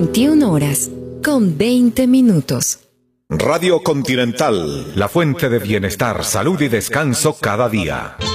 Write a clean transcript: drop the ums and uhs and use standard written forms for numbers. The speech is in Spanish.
21 horas, con 20 minutos. Radio Continental. La fuente de bienestar, salud y descanso cada día.